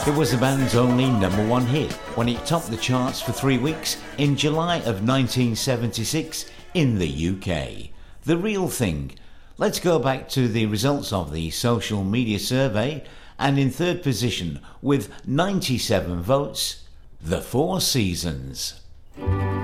It was the band's only number one hit when it topped the charts for 3 weeks in July of 1976 in the UK. The Real Thing. Let's go back to the results of the social media survey, and in third position with 97 votes, The Four Seasons.